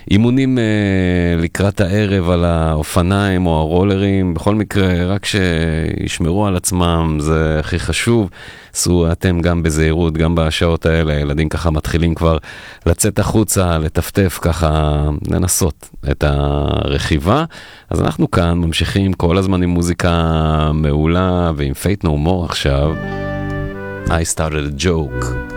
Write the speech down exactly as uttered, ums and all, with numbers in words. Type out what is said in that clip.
אימונים אה, לקראת הערב על האופניים או הרולרים, בכל מקרה, רק שישמרו על עצמם, זה הכי חשוב. עשו אתם גם בזהירות, גם בשעות האלה, ילדים ככה מתחילים כבר לצאת החוצה, לטפטף ככה, לנסות את הרכיבה. אז אנחנו כאן ממשיכים כל הזמן עם מוזיקה מעולה, ועם Faith No More עכשיו, I Started a Joke.